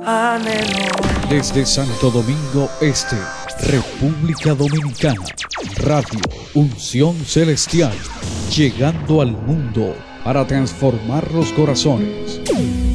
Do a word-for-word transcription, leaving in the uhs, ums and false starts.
anhelo. Desde Santo Domingo Este, República Dominicana, Radio Unción Celestial, llegando al mundo para transformar los corazones.